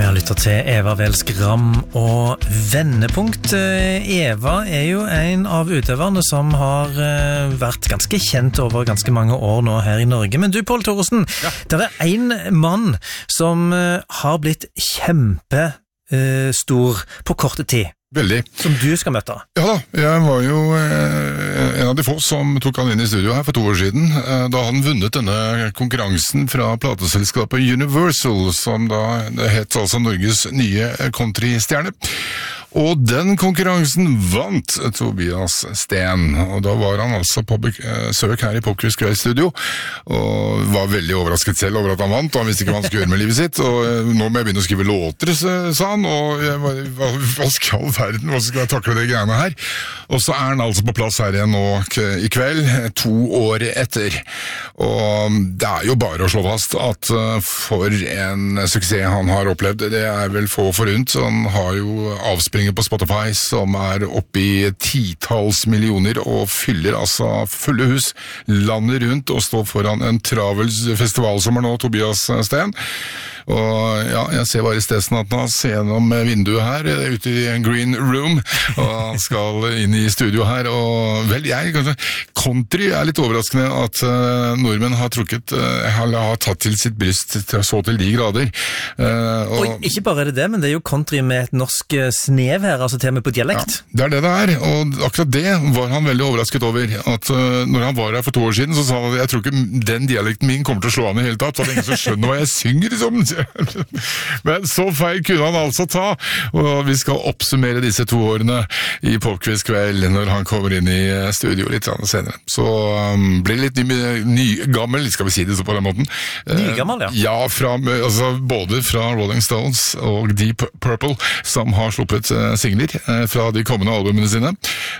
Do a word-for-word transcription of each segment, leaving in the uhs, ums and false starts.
Vi har lyttet til Eva Wels Gram og Vendepunkt. Eva er jo en av utøverne som har vært ganske kjent over ganske mange år nå her i Norge. Men du, Pål Thoresen, ja. Det er en mann som har blitt kjempestor på korte tid. Veldig. Som du skal møte. Ja da, jeg var jo eh, en av de få som tok han inn i studio her for to år siden, eh, da han vunnet denne konkurransen fra plateselskapet Universal, som da det het altså Norges nye countrystjerne. Og den konkurransen vant Tobias Sten, og da var han altså på besøk her i Popquiz Kveld-studio, og var veldig overrasket selv over at han vant, og han visste ikke hva han skulle gjøre med livet sitt, og nå må jeg begynne å skrive låter, sa han, og jeg var, hva, hva skal all verden, hva skal jeg takle de greiene her? Og så er han altså på plass her igjen nå i kveld, to år etter, og det er jo bare å slå fast at for en suksess han har opplevd, det er vel få forunt, han har jo avspringet på Spotify som er oppe i titalls millioner og fyller altså fulle hus landet rundt og står foran en travel festivalsommer nå, Tobias Sten. Og ja, jeg ser bare stedsnatten hans gjennom vinduet her, ute i en green room, og han skal inn i studio her, og vel, jeg, kanskje, country er litt overraskende at uh, nordmenn har trukket, uh, har tatt til sitt bryst til, så til de grader. Uh, og, og ikke bare er det det, men det er jo country med et norsk snev her, altså til og med på dialekt. Ja, det er det det er, og akkurat det var han veldig overrasket over, at uh, når han var her for to år siden, så sa han at jeg tror ikke den dialekten min kommer til å slå an i hele tatt, for det er ingen som skjønner hva jeg synger, liksom. Men så feil kunne han altså ta, og vi skal oppsummere disse to årene i Popquiz Kveld når han kommer inn i studio litt senere. Så um, blir det litt ny, nygammel, skal vi si det så på den måten. Nygammel, ja. Ja, fra, altså, både fra Rolling Stones og Deep Purple, som har sluppet uh, singler uh, fra de kommende albumene sine.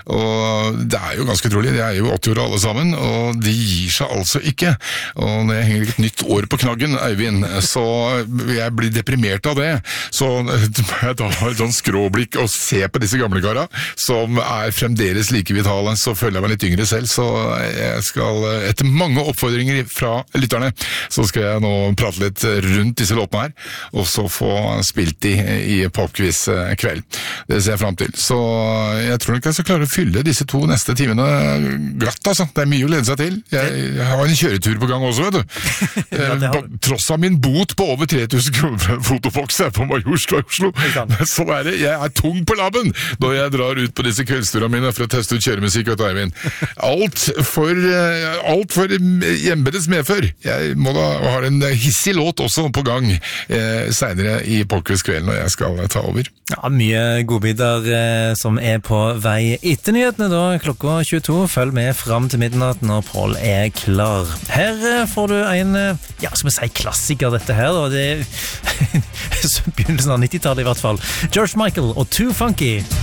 Og det er jo ganske trolig, de er jo åtti år alle sammen, og de gir seg altså ikke. Og når jeg henger et nytt år på knaggen, Eivind, så jeg blir deprimert av det, så jeg da har et sånn skråblikk og ser på disse gamle kara, som er fremdeles like vitale, så føler jeg meg litt yngre selv, så jeg skal, etter mange oppfordringer fra lytterne, så skal jeg nå prate litt rundt disse låtene her, og så få spilt de i Popquiz Kveld. Det ser jeg frem til. Så jeg tror ikke jeg skal klare å fylle disse to neste timene glatt, altså. Det er mye å lede seg til. Jeg, jeg har en kjøretur på gang også, vet du. Ja, tross av min bot på over tre tusen kroner for en fotoboks her på Majorstua i Oslo. Sånn er det. Jeg er tung på labben når jeg drar ut på disse kveldsturene mine for å teste ut kjøremusikk, vet du, Eivind. Alt for, alt for hjemmedes medfør. Jeg må da ha en hissig låt også på gang eh, senere i Popquiz Kveld når jeg skal ta over. Ja, mye godbiter eh, som er på vei etter nyhetene da, klokka tjueto. Følg med frem til midnatt når Pål er klar. Her eh, får du en, ja, som jeg sier, klassiker dette her, og det er begynnelsen av nittitallet i hvert fall. George Michael og Too Funky.